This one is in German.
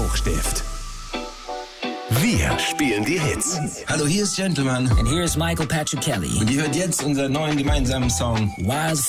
Hochstift. Wir spielen die Hits. Hallo, hier ist Gentleman. And here's Michael Patrick Kelly. Und ihr hört jetzt unseren neuen gemeinsamen Song Wildfire.